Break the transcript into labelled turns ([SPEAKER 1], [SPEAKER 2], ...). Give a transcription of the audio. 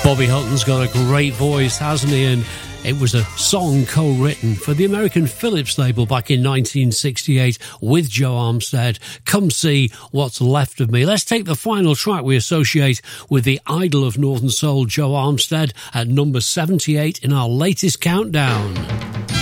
[SPEAKER 1] Bobby Hutton's got a great voice, hasn't he? And it was a song co-written for the American Philips label back in 1968 with Joe Armstead. Come see what's left of me. Let's take the final track we associate with the idol of Northern Soul, Joe Armstead, at number 78 in our latest countdown.